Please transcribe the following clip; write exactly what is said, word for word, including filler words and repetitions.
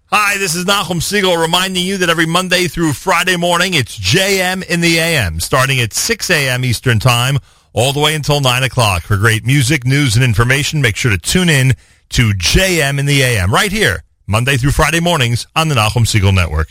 Hi, this is Nachum Siegel reminding you that every Monday through Friday morning, it's J M in the A M, starting at six a.m. Eastern Time, all the way until nine o'clock. For great music, news, and information, make sure to tune in to J M in the A M, right here, Monday through Friday mornings on the Nachum Siegel Network.